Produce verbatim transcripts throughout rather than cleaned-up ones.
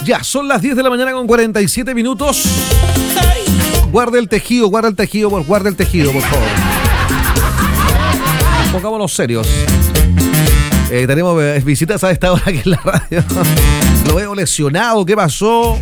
Ya, son las diez de la mañana con cuarenta y siete minutos. Guarda el tejido, guarda el tejido, guarda el tejido, por favor. Pongámonos serios. Eh, tenemos visitas a esta hora aquí en la radio. Lo veo lesionado, ¿qué pasó?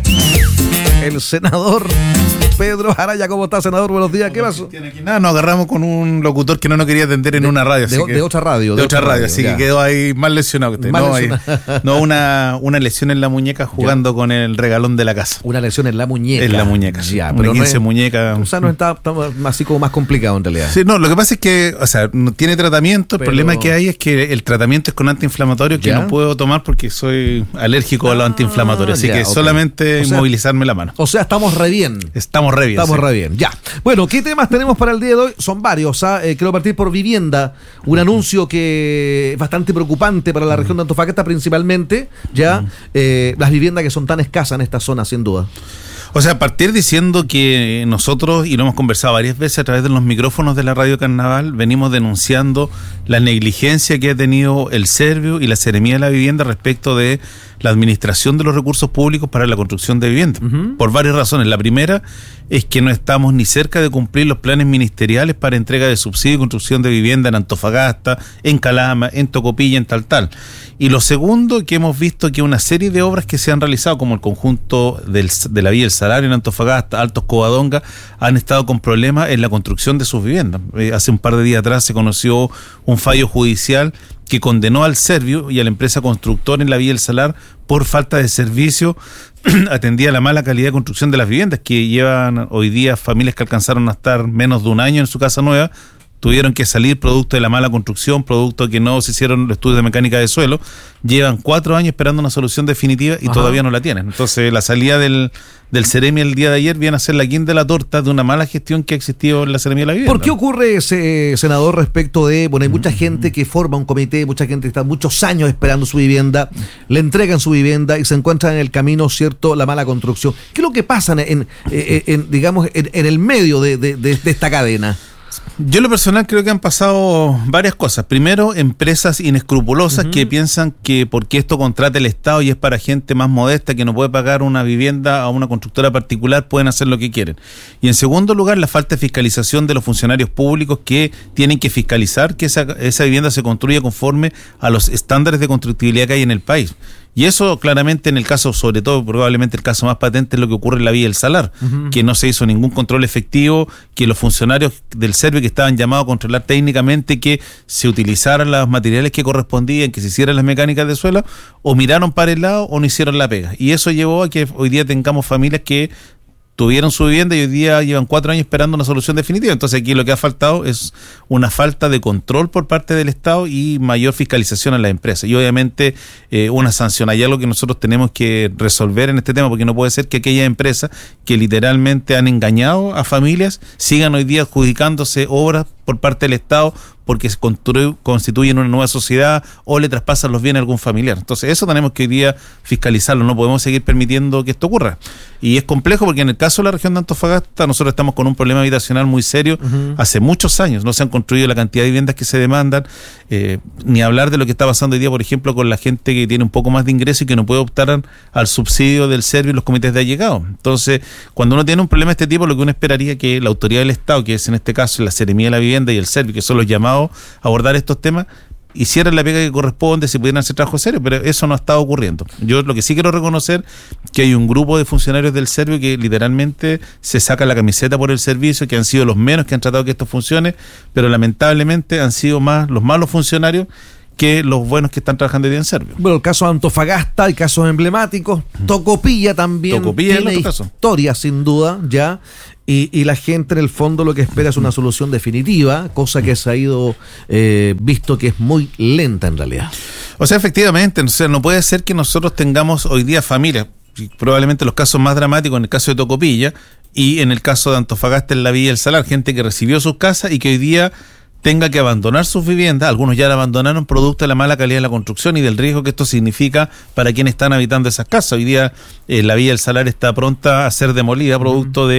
El senador Pedro Araya, ¿cómo está, senador? Buenos días, ¿qué pasó? Tiene aquí nada, nos agarramos con un locutor que no nos quería atender en de, una radio. De, así de, que, de otra radio. De, de otra radio, radio así ya. que quedó ahí más lesionado que usted. Más no, ahí, lesionado. no una, una lesión en la muñeca jugando ya. con el regalón de la casa. Una lesión en la muñeca. En la muñeca, sí. Ya, una pero quince no es, muñeca. O sea, no está, está así como más complicado en realidad. Sí, no, lo que pasa es que, o sea, no tiene tratamiento. El pero... problema que hay es que el tratamiento es con antiinflamatorio que ¿Ya? no puedo tomar porque soy alérgico ah, a los antiinflamatorios. Así ya, que okay. solamente o sea, inmovilizarme la mano. O sea, estamos re bien. Estamos re bien. Estamos sí. re bien. Ya. Bueno, ¿qué temas tenemos para el día de hoy? Son varios. ¿eh? Eh, quiero partir por vivienda. Un anuncio que es bastante preocupante para la región de Antofagasta, principalmente. Ya, eh, las viviendas que son tan escasas en esta zona, sin duda. O sea, partir diciendo que nosotros, y lo hemos conversado varias veces a través de los micrófonos de la Radio Carnaval, venimos denunciando la negligencia que ha tenido el Servio y la Seremía de la Vivienda respecto de la administración de los recursos públicos para la construcción de viviendas. Uh-huh. Por varias razones. La primera es que no estamos ni cerca de cumplir los planes ministeriales para entrega de subsidio y construcción de vivienda en Antofagasta, en Calama, en Tocopilla, en tal tal. Y lo segundo, que hemos visto que una serie de obras que se han realizado, como el conjunto del, de la Vía del Salario en Antofagasta, Altos Covadonga, han estado con problemas en la construcción de sus viviendas. Eh, hace un par de días atrás se conoció un fallo judicial que condenó al Servio y a la empresa constructora en la Vía del Salar por falta de servicio atendía la mala calidad de construcción de las viviendas, que llevan hoy día familias que alcanzaron a estar menos de un año en su casa nueva, tuvieron que salir producto de la mala construcción, producto de que no se hicieron los estudios de mecánica de suelo, llevan cuatro años esperando una solución definitiva y Ajá. todavía no la tienen. Entonces la salida del, del Seremi el día de ayer viene a ser la guinda de la torta de una mala gestión que ha existido en la Seremía de la Vivienda. ¿Por qué ocurre ese, senador, respecto de, bueno, hay mucha gente que forma un comité, mucha gente que está muchos años esperando su vivienda, le entregan su vivienda y se encuentran en el camino, cierto, la mala construcción? ¿Qué es lo que pasa en, en, en, en digamos, en, en el medio de, de, de, de esta cadena? Yo en lo personal creo que han pasado varias cosas. Primero, empresas inescrupulosas uh-huh. que piensan que porque esto contrata el Estado y es para gente más modesta que no puede pagar una vivienda a una constructora particular, pueden hacer lo que quieren. Y en segundo lugar, la falta de fiscalización de los funcionarios públicos que tienen que fiscalizar que esa, esa vivienda se construya conforme a los estándares de constructibilidad que hay en el país. Y eso claramente en el caso, sobre todo probablemente el caso más patente, es lo que ocurre en la Vía del Salar, uh-huh. que no se hizo ningún control efectivo, que los funcionarios del Servio que estaban llamados a controlar técnicamente que se utilizaran los materiales que correspondían, que se hicieran las mecánicas de suelo, o miraron para el lado o no hicieron la pega. Y eso llevó a que hoy día tengamos familias que tuvieron su vivienda y hoy día llevan cuatro años esperando una solución definitiva. Entonces aquí lo que ha faltado es una falta de control por parte del Estado y mayor fiscalización a las empresas. Y obviamente eh, una sanción. Hay algo que nosotros tenemos que resolver en este tema, porque no puede ser que aquellas empresas que literalmente han engañado a familias sigan hoy día adjudicándose obras por parte del Estado porque se constituyen una nueva sociedad o le traspasan los bienes a algún familiar. Entonces eso tenemos que hoy día fiscalizarlo, no podemos seguir permitiendo que esto ocurra. Y es complejo porque en el caso de la región de Antofagasta nosotros estamos con un problema habitacional muy serio. Uh-huh. Hace muchos años no se han construido la cantidad de viviendas que se demandan, eh, ni hablar de lo que está pasando hoy día, por ejemplo, con la gente que tiene un poco más de ingreso y que no puede optar al subsidio del Servio y los comités de allegado. Entonces, cuando uno tiene un problema de este tipo, lo que uno esperaría que la autoridad del Estado, que es en este caso la Seremía de la Vivienda y el Servio, que son los llamados a abordar estos temas, hicieran la pega que corresponde, si pudieran hacer trabajo serio, pero eso no ha estado ocurriendo. Yo lo que sí quiero reconocer que hay un grupo de funcionarios del Servio que literalmente se saca la camiseta por el servicio, que han sido los menos que han tratado que esto funcione, pero lamentablemente han sido más los malos funcionarios que los buenos que están trabajando hoy día en Servio. Bueno, el caso de Antofagasta, hay casos emblemáticos, Tocopilla también Tocopilla tiene historia sin duda, ya, y, y la gente en el fondo lo que espera es una solución definitiva, cosa que se ha ido eh, visto que es muy lenta en realidad. O sea, efectivamente, o sea, no puede ser que nosotros tengamos hoy día familias, probablemente los casos más dramáticos en el caso de Tocopilla y en el caso de Antofagasta en la Villa del Salar, gente que recibió sus casas y que hoy día tenga que abandonar sus viviendas, algunos ya la abandonaron producto de la mala calidad de la construcción y del riesgo que esto significa para quienes están habitando esas casas. Hoy día eh, la Villa del Salar está pronta a ser demolida producto de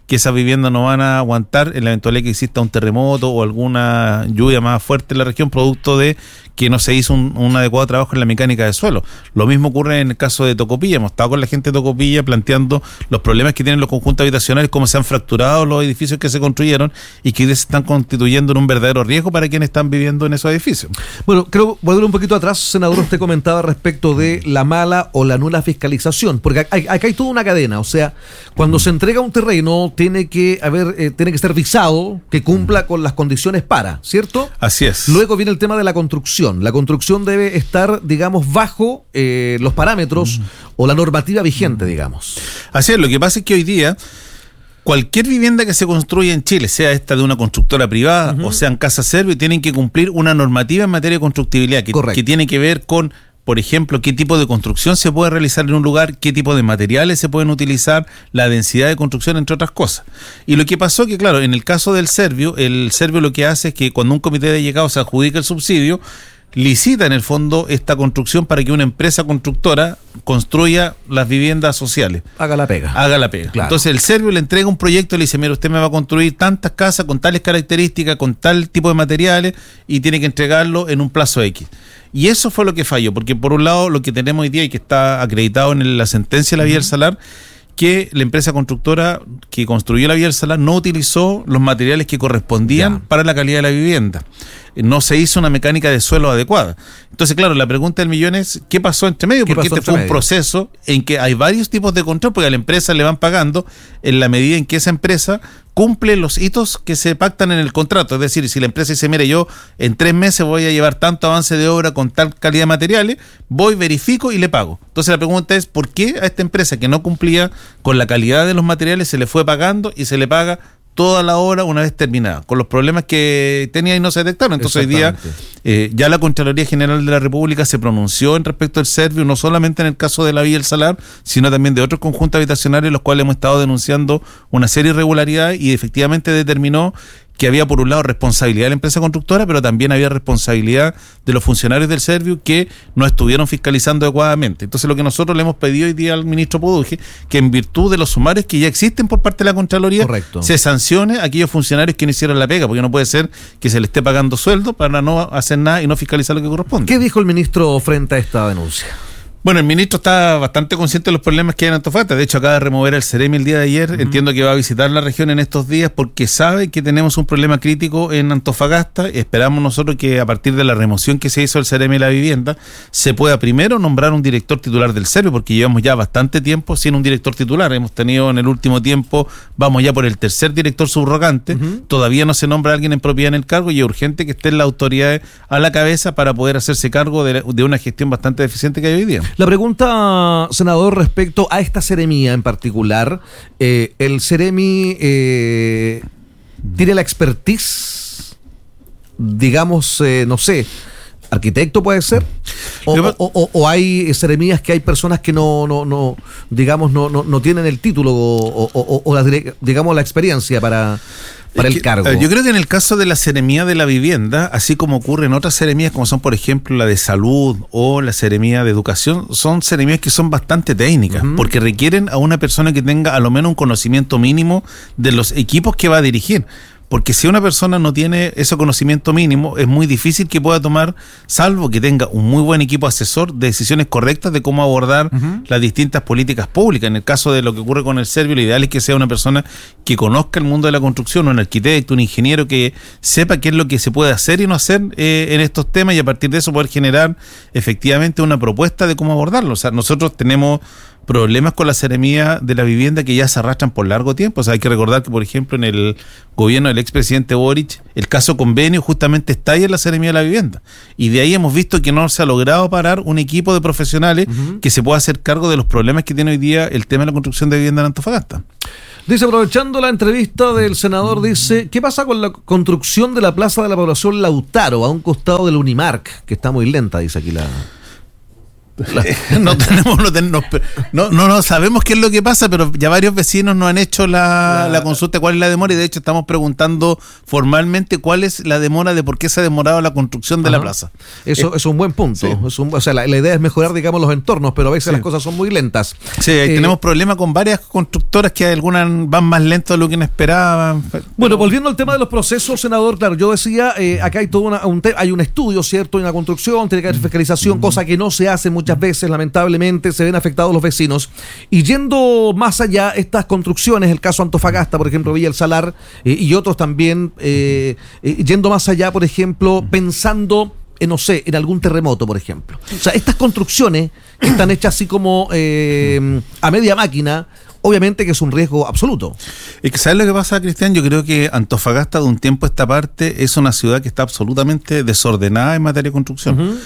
que esas viviendas no van a aguantar en la eventualidad que exista un terremoto o alguna lluvia más fuerte en la región, producto de que no se hizo un, un adecuado trabajo en la mecánica de suelo. Lo mismo ocurre en el caso de Tocopilla. Hemos estado con la gente de Tocopilla planteando los problemas que tienen los conjuntos habitacionales, cómo se han fracturado los edificios que se construyeron y que se están constituyendo en un verdadero riesgo para quienes están viviendo en esos edificios. Bueno, creo, volver un poquito atrás, senador, usted comentaba respecto de la mala o la nula fiscalización, porque acá hay, acá hay toda una cadena. O sea, cuando mm. se entrega un terreno, tiene que haber, eh, tiene que ser visado, que cumpla mm. con las condiciones para, ¿cierto? Así es. Luego viene el tema de la construcción. La construcción debe estar, digamos, bajo eh, los parámetros mm. o la normativa vigente, digamos. Así es, lo que pasa es que hoy día cualquier vivienda que se construya en Chile, sea esta de una constructora privada uh-huh. o sean casas servicio, tienen que cumplir una normativa en materia de constructibilidad que, que tiene que ver con, por ejemplo, qué tipo de construcción se puede realizar en un lugar, qué tipo de materiales se pueden utilizar, la densidad de construcción, entre otras cosas. Y lo que pasó que, claro, en el caso del Servio, el Servio lo que hace es que cuando un comité de llegado se adjudica el subsidio, licita en el fondo esta construcción para que una empresa constructora construya las viviendas sociales. Haga la pega. Haga la pega. Claro. Entonces el Servio le entrega un proyecto y le dice, mira, usted me va a construir tantas casas con tales características, con tal tipo de materiales y tiene que entregarlo en un plazo X. Y eso fue lo que falló, porque por un lado lo que tenemos hoy día y que está acreditado en la sentencia de la Vía del Salar, que la empresa constructora que construyó la Vía del Salar no utilizó los materiales que correspondían ya. para la calidad de la vivienda. No se hizo una mecánica de suelo adecuada. Entonces, claro, la pregunta del millón es, ¿qué pasó entre medio? Porque este fue un medio? proceso en que hay varios tipos de control, porque a la empresa le van pagando en la medida en que esa empresa cumple los hitos que se pactan en el contrato. Es decir, si la empresa dice, mire, yo en tres meses voy a llevar tanto avance de obra con tal calidad de materiales, voy, verifico y le pago. Entonces la pregunta es, ¿por qué a esta empresa que no cumplía con la calidad de los materiales se le fue pagando y se le paga toda la obra una vez terminada, con los problemas que tenía y no se detectaron? Entonces hoy día eh, ya la Contraloría General de la República se pronunció en respecto al Servio, no solamente en el caso de la Vía del Salar, sino también de otros conjuntos habitacionales, los cuales hemos estado denunciando una serie de irregularidades, y efectivamente determinó que había por un lado responsabilidad de la empresa constructora, pero también había responsabilidad de los funcionarios del Servio que no estuvieron fiscalizando adecuadamente. Entonces lo que nosotros le hemos pedido hoy día al ministro Poduje, que en virtud de los sumarios que ya existen por parte de la Contraloría, Correcto. se sancione a aquellos funcionarios que no hicieron la pega, porque no puede ser que se le esté pagando sueldo para no hacer nada y no fiscalizar lo que corresponde. ¿Qué dijo el ministro frente a esta denuncia? Bueno, el ministro está bastante consciente de los problemas que hay en Antofagasta. De hecho, acaba de remover el Ceremi el día de ayer. Uh-huh. Entiendo que va a visitar la región en estos días porque sabe que tenemos un problema crítico en Antofagasta. Esperamos nosotros que a partir de la remoción que se hizo del Ceremi de la vivienda se pueda primero nombrar un director titular del Servio, porque llevamos ya bastante tiempo sin un director titular. Hemos tenido en el último tiempo, vamos ya por el tercer director subrogante. Uh-huh. Todavía no se nombra a alguien en propiedad en el cargo y es urgente que estén las autoridades a la cabeza para poder hacerse cargo de, de una gestión bastante deficiente que hay hoy día. La pregunta, senador, respecto a esta seremía en particular, eh, ¿el Ceremi eh, tiene la expertise, digamos, eh, no sé, arquitecto puede ser? O, o, o, o hay seremías que hay personas que no, no, no digamos, no, no, no tienen el título o, o, o, o la, digamos, la experiencia para... para el cargo. Yo creo que en el caso de la seremía de la vivienda, así como ocurre en otras seremías, como son por ejemplo la de salud o la seremía de educación, son seremías que son bastante técnicas, uh-huh. porque requieren a una persona que tenga a lo menos un conocimiento mínimo de los equipos que va a dirigir. Porque si una persona no tiene ese conocimiento mínimo, es muy difícil que pueda tomar, salvo que tenga un muy buen equipo asesor, decisiones correctas de cómo abordar uh-huh. las distintas políticas públicas. En el caso de lo que ocurre con el Servio, lo ideal es que sea una persona que conozca el mundo de la construcción, un arquitecto, un ingeniero que sepa qué es lo que se puede hacer y no hacer eh, en estos temas, y a partir de eso poder generar efectivamente una propuesta de cómo abordarlo. O sea, nosotros tenemos problemas con la seremía de la vivienda que ya se arrastran por largo tiempo. O sea, hay que recordar que, por ejemplo, en el gobierno del expresidente Boric, el caso convenio justamente está ahí en la seremía de la vivienda. Y de ahí hemos visto que no se ha logrado parar un equipo de profesionales uh-huh. que se pueda hacer cargo de los problemas que tiene hoy día el tema de la construcción de vivienda en Antofagasta. Dice, aprovechando la entrevista del senador, dice, ¿qué pasa con la construcción de la Plaza de la Población Lautaro, a un costado del Unimark, que está muy lenta, dice aquí la... no tenemos, no, tenemos no, no, no sabemos qué es lo que pasa, pero ya varios vecinos nos han hecho la, la, la consulta cuál es la demora, y de hecho estamos preguntando formalmente cuál es la demora de por qué se ha demorado la construcción de Ajá. la plaza. Eso es, es un buen punto. Sí. Es un, o sea, la, la idea es mejorar, digamos, los entornos, pero a veces sí. las cosas son muy lentas. Sí, eh, tenemos problemas con varias constructoras que algunas van más lento de lo que no esperaban. Pero... Bueno, volviendo al tema de los procesos, senador, claro, yo decía, eh, acá hay todo una, un te- hay un estudio, ¿cierto? Hay una construcción, tiene que haber fiscalización, mm. cosa que no se hace muchas veces, lamentablemente, se ven afectados los vecinos. Y yendo más allá, estas construcciones, el caso Antofagasta, por ejemplo, Villa El Salar, eh, y otros también, eh, eh, yendo más allá, por ejemplo, pensando... Eh, no sé, en algún terremoto, por ejemplo. O sea, estas construcciones que están hechas así como eh, a media máquina, obviamente que es un riesgo absoluto. Es que ¿sabes lo que pasa, Cristian? Yo creo que Antofagasta de un tiempo a esta parte es una ciudad que está absolutamente desordenada en materia de construcción. Uh-huh.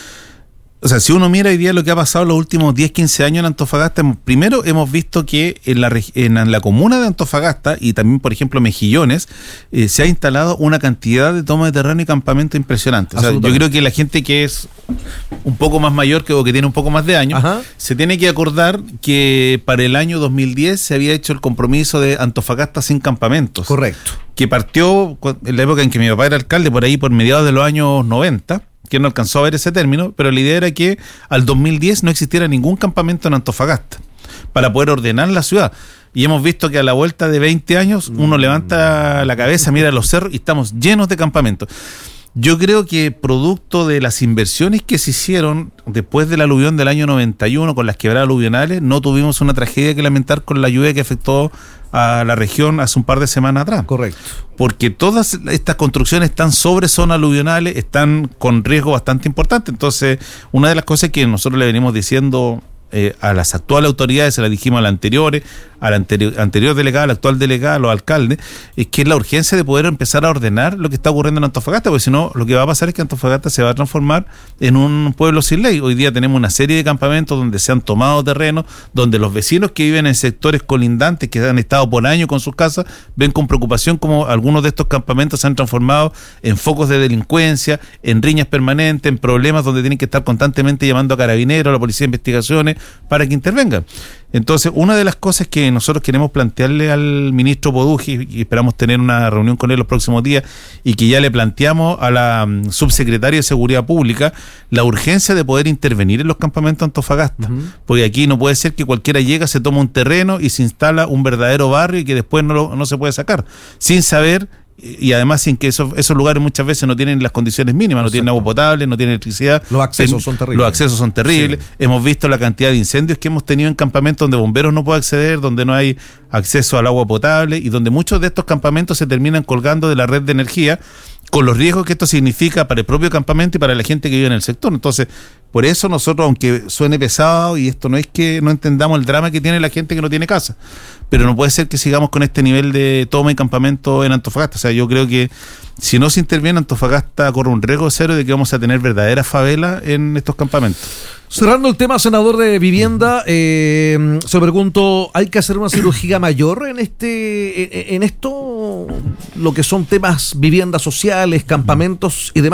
O sea, si uno mira hoy día lo que ha pasado en los últimos diez, quince años en Antofagasta, primero hemos visto que en la, en la comuna de Antofagasta y también, por ejemplo, Mejillones, eh, se ha instalado una cantidad de toma de terreno y campamento impresionante. O sea, yo creo que la gente que es un poco más mayor que, o que tiene un poco más de años, Ajá. se tiene que acordar que para el año dos mil diez se había hecho el compromiso de Antofagasta sin campamentos. Correcto. Que partió en la época en que mi papá era alcalde, por ahí por mediados de los años noventa, que no alcanzó a ver ese término, pero la idea era que al dos mil diez no existiera ningún campamento en Antofagasta para poder ordenar la ciudad. Y hemos visto que a la vuelta de veinte años uno levanta la cabeza, mira los cerros y estamos llenos de campamentos. Yo creo que producto de las inversiones que se hicieron después del aluvión del año noventa y uno con las quebradas aluvionales, no tuvimos una tragedia que lamentar con la lluvia que afectó a la región hace un par de semanas atrás. Correcto. Porque todas estas construcciones están sobre zonas aluvionales, están con riesgo bastante importante. Entonces, una de las cosas que nosotros le venimos diciendo eh, a las actuales autoridades, se las dijimos a las anteriores, a la anterior, anterior delegada, al actual delegado, a los alcaldes, es que es la urgencia de poder empezar a ordenar lo que está ocurriendo en Antofagasta, porque si no, lo que va a pasar es que Antofagasta se va a transformar en un pueblo sin ley. Hoy día tenemos una serie de campamentos donde se han tomado terrenos, donde los vecinos que viven en sectores colindantes, que han estado por años con sus casas, ven con preocupación como algunos de estos campamentos se han transformado en focos de delincuencia, en riñas permanentes, en problemas donde tienen que estar constantemente llamando a carabineros, a la policía de investigaciones, para que intervengan. Entonces, una de las cosas que nosotros queremos plantearle al ministro Podugi, y esperamos tener una reunión con él los próximos días, y que ya le planteamos a la um, subsecretaria de Seguridad Pública, la urgencia de poder intervenir en los campamentos de Antofagasta. Uh-huh. Porque aquí no puede ser que cualquiera llega, se toma un terreno y se instala un verdadero barrio y que después no, lo, no se puede sacar, sin saber... Y además sin que esos, esos lugares muchas veces no tienen las condiciones mínimas, no Exacto. tienen agua potable, no tienen electricidad. Los accesos son terribles. Los accesos son terribles. Sí. Hemos visto la cantidad de incendios que hemos tenido en campamentos donde bomberos no pueden acceder, donde no hay acceso al agua potable y donde muchos de estos campamentos se terminan colgando de la red de energía, con los riesgos que esto significa para el propio campamento y para la gente que vive en el sector. Entonces, por eso nosotros, aunque suene pesado, y esto no es que no entendamos el drama que tiene la gente que no tiene casa, pero no puede ser que sigamos con este nivel de toma y campamento en Antofagasta. O sea, yo creo que si no se interviene, Antofagasta corre un riesgo cero de que vamos a tener verdaderas favelas en estos campamentos. Cerrando el tema, senador de vivienda, eh, se pregunto, ¿hay que hacer una cirugía mayor en este, en esto, lo que son temas viviendas sociales, campamentos y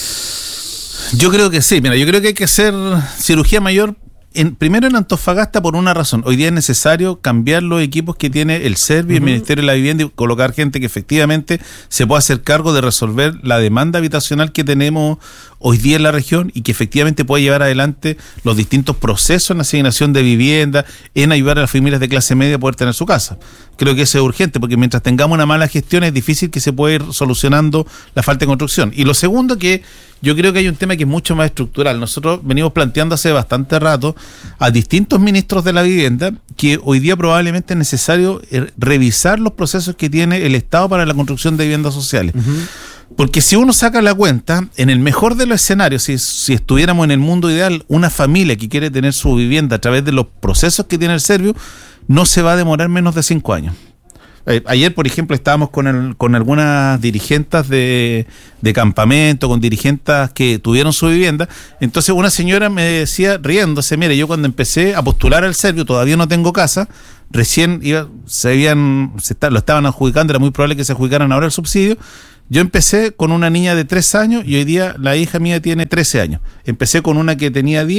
demás? Yo creo que sí. Mira, yo creo que hay que hacer cirugía mayor. En, primero en Antofagasta por una razón. Hoy día es necesario cambiar los equipos que tiene el SERVI, uh-huh. el Ministerio de la Vivienda, y colocar gente que efectivamente se pueda hacer cargo de resolver la demanda habitacional que tenemos hoy día en la región y que efectivamente pueda llevar adelante los distintos procesos en asignación de vivienda, en ayudar a las familias de clase media a poder tener su casa. Creo que eso es urgente, porque mientras tengamos una mala gestión es difícil que se pueda ir solucionando la falta de construcción. Y lo segundo, que yo creo que hay un tema que es mucho más estructural. Nosotros venimos planteando hace bastante rato a distintos ministros de la vivienda que hoy día probablemente es necesario revisar los procesos que tiene el Estado para la construcción de viviendas sociales. Uh-huh. Porque si uno saca la cuenta, en el mejor de los escenarios, si, si estuviéramos en el mundo ideal, una familia que quiere tener su vivienda a través de los procesos que tiene el SERVI, no se va a demorar menos de cinco años. Ayer, por ejemplo, estábamos con el, con algunas dirigentes de, de campamento, con dirigentes que tuvieron su vivienda. Entonces una señora me decía, riéndose, mire, yo cuando empecé a postular al SERVI, todavía no tengo casa, recién iba, se habían, se está, lo estaban adjudicando, era muy probable que se adjudicaran ahora el subsidio. Yo empecé con una niña de tres años y hoy día la hija mía tiene trece años. Empecé con una que tenía diez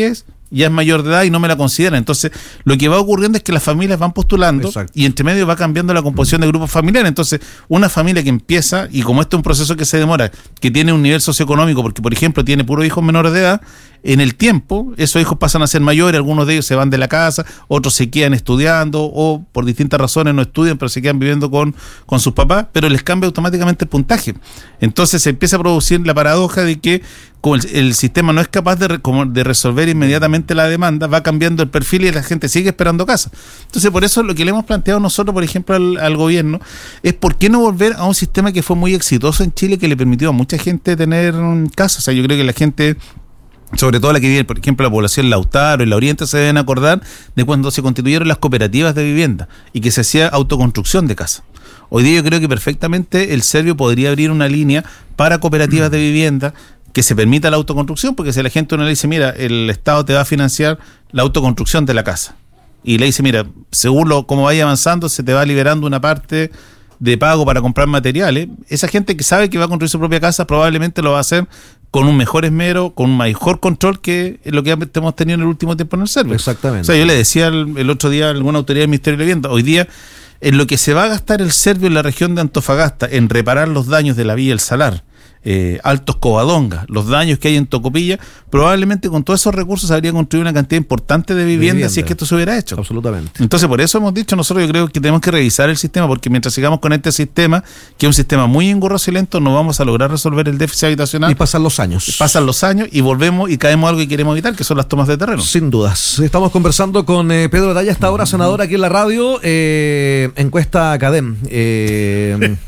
ya es mayor de edad y no me la consideran. Entonces, lo que va ocurriendo es que las familias van postulando. Exacto. Y entre medio va cambiando la composición de grupos familiares. Entonces, una familia que empieza, y como este es un proceso que se demora, que tiene un nivel socioeconómico, porque por ejemplo tiene puros hijos menores de edad, en el tiempo esos hijos pasan a ser mayores, algunos de ellos se van de la casa, otros se quedan estudiando o por distintas razones no estudian, pero se quedan viviendo con, con sus papás, pero les cambia automáticamente el puntaje. Entonces se empieza a producir la paradoja de que como el, el sistema no es capaz de, re, como de resolver inmediatamente la demanda, va cambiando el perfil y la gente sigue esperando casa. Entonces por eso lo que le hemos planteado nosotros, por ejemplo, al, al gobierno, es por qué no volver a un sistema que fue muy exitoso en Chile, que le permitió a mucha gente tener casa. O sea, yo creo que la gente, sobre todo la que vive, por ejemplo, la población Lautaro y la Oriente, se deben acordar de cuando se constituyeron las cooperativas de vivienda y que se hacía autoconstrucción de casa. Hoy día yo creo que perfectamente el Servio podría abrir una línea para cooperativas de vivienda que se permita la autoconstrucción, porque si la gente uno le dice, mira, el Estado te va a financiar la autoconstrucción de la casa, y le dice, mira, según lo, como vaya avanzando, se te va liberando una parte de pago para comprar materiales, esa gente que sabe que va a construir su propia casa probablemente lo va a hacer con un mejor esmero, con un mejor control que lo que hemos tenido en el último tiempo en el Servio. Exactamente. O sea, yo le decía el, el otro día a alguna autoridad del Ministerio de Vivienda, hoy día, en lo que se va a gastar el Servio en la región de Antofagasta, en reparar los daños de la Villa El Salar, Eh, Altos Covadonga, los daños que hay en Tocopilla, probablemente con todos esos recursos habría construido una cantidad importante de viviendas vivienda. Si es que esto se hubiera hecho. Absolutamente. Entonces, por eso hemos dicho nosotros, yo creo que tenemos que revisar el sistema, porque mientras sigamos con este sistema, que es un sistema muy engorroso y lento, no vamos a lograr resolver el déficit habitacional. Y pasan los años. Pasan los años y volvemos y caemos a algo que queremos evitar, que son las tomas de terreno. Sin dudas. Estamos conversando con eh, Pedro Araya, hasta ahora senador aquí en la radio, eh, encuesta Cadem. Eh,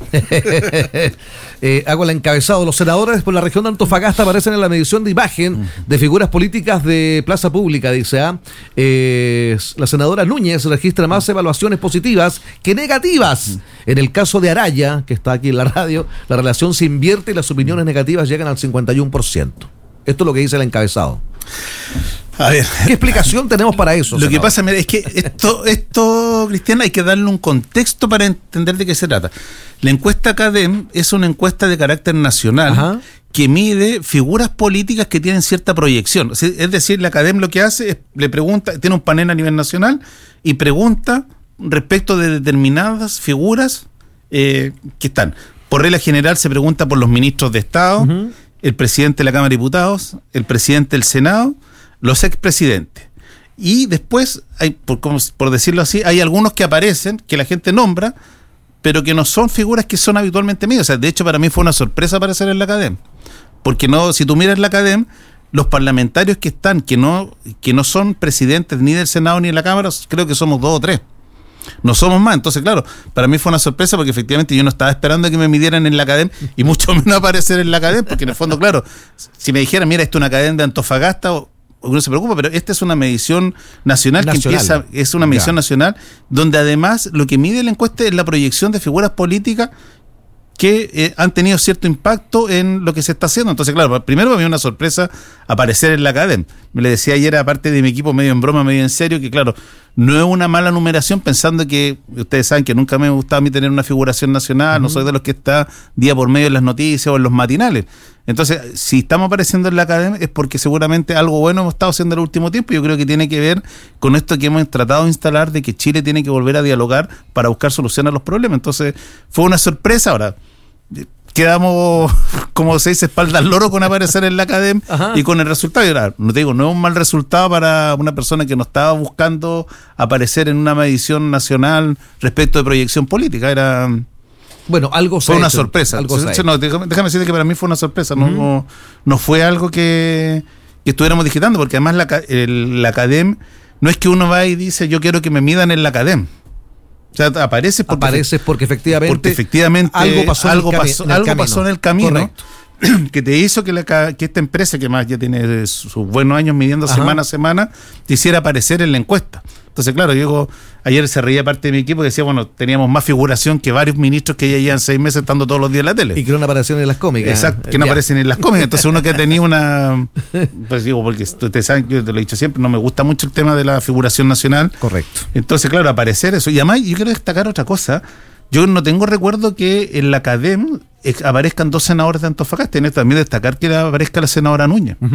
eh, hago el encabezado. Los senadores por la región de Antofagasta aparecen en la medición de imagen de figuras políticas de plaza pública, dice. ¿ah? Eh, la senadora Núñez registra más evaluaciones positivas que negativas. En el caso de Araya, que está aquí en la radio, la relación se invierte y las opiniones negativas llegan al cincuenta y uno por ciento. Esto es lo que dice el encabezado. A ver, ¿qué explicación tenemos para eso? Lo senador? Que pasa, mira, es que esto, esto, Cristian, hay que darle un contexto para entender de qué se trata. La encuesta Cadem es una encuesta de carácter nacional. Ajá. Que mide figuras políticas que tienen cierta proyección. Es decir, la Cadem lo que hace es, le pregunta, tiene un panel a nivel nacional y pregunta respecto de determinadas figuras eh, que están. Por regla general se pregunta por los ministros de Estado, uh-huh. el presidente de la Cámara de Diputados, el presidente del Senado, los expresidentes. Y después, hay, por, por decirlo así, hay algunos que aparecen, que la gente nombra, pero que no son figuras que son habitualmente medidas. O sea, de hecho, para mí fue una sorpresa aparecer en la Cadem. Porque no, si tú miras la Cadem, los parlamentarios que están, que no, que no son presidentes ni del Senado ni de la Cámara, creo que somos dos o tres. No somos más. Entonces, claro, para mí fue una sorpresa porque efectivamente yo no estaba esperando a que me midieran en la Cadem y mucho menos aparecer en la Cadem, porque en el fondo, claro, si me dijeran, mira, esto es una Cadem de Antofagasta, uno se preocupa, pero esta es una medición nacional, nacional. que empieza, es una medición ya. nacional, donde además lo que mide la encuesta es la proyección de figuras políticas que eh, han tenido cierto impacto en lo que se está haciendo. Entonces, claro, primero para mí una sorpresa aparecer en la Cadem. Me le decía ayer, aparte de mi equipo, medio en broma, medio en serio, que claro, no es una mala numeración, pensando que, ustedes saben que nunca me ha gustado a mí tener una figuración nacional, uh-huh. no soy de los que está día por medio en las noticias o en los matinales. Entonces, si estamos apareciendo en la Cadem es porque seguramente algo bueno hemos estado haciendo en el último tiempo. Yo creo que tiene que ver con esto que hemos tratado de instalar, de que Chile tiene que volver a dialogar para buscar soluciones a los problemas. Entonces, fue una sorpresa. Ahora, quedamos, como se dice, espalda al loro con aparecer en la Cadem y con el resultado. Y ahora, no te digo, no es un mal resultado para una persona que no estaba buscando aparecer en una medición nacional respecto de proyección política. Era... Bueno, algo fue una hecho, sorpresa. Algo no, déjame, déjame decirte que para mí fue una sorpresa. Uh-huh. No, no fue algo que, que estuviéramos digitando, porque además la, el, la Cadem no es que uno va y dice yo quiero que me midan en la Cadem. O sea, apareces porque, apareces porque efectivamente, porque efectivamente algo pasó, algo en, el pasó, en el algo camino. pasó en el camino. Correcto. Que te hizo que, la, que esta empresa, que más ya tiene sus buenos años midiendo Ajá. semana a semana, te hiciera aparecer en la encuesta. Entonces, claro, yo ayer se reía parte de mi equipo que decía, bueno, teníamos más figuración que varios ministros que ya llevan seis meses estando todos los días en la tele. Y que no aparecen en las cómicas. Exacto, que no ya. aparecen en las cómicas. Entonces uno que tenía una... Pues digo, porque ustedes saben, yo te lo he dicho siempre, no me gusta mucho el tema de la figuración nacional. Correcto. Entonces, claro, aparecer eso. Y además, yo quiero destacar otra cosa. Yo no tengo recuerdo que en la Cadem aparezcan dos senadores de Antofagasta. Tiene también destacar que aparezca la senadora Núñez. Uh-huh.